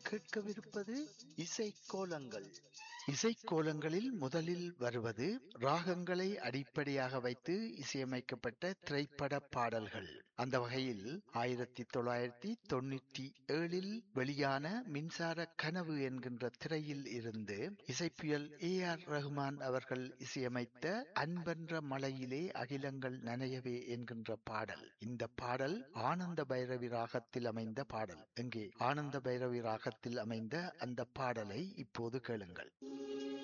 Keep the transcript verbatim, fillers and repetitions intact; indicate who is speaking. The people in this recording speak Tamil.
Speaker 1: கேட்கவிருப்பது இசைக்கோலங்கள். இசைக்கோலங்களில் முதலில் வருவது ராகங்களை அடிப்படையாக வைத்து இசையமைக்கப்பட்ட திரைப்பட பாடல்கள். அந்த வகையில் ஆயிரத்தி தொள்ளாயிரத்தி தொன்னூற்றி ஏழில் வெளியான மின்சார கனவு என்கின்ற திரையில் இருந்து இசைப்புயல் ஏ ஆர் ரஹ்மான் அவர்கள் இசையமைத்த அன்பென்ற மலையிலே அகிலங்கள் நனையவே என்கின்ற பாடல். இந்த பாடல் ஆனந்த பைரவி ராகத்தில் அமைந்த பாடல். எங்கே ஆனந்த பைரவி ராகத்தில் அமைந்த அந்த பாடலை இப்போது கேளுங்கள்.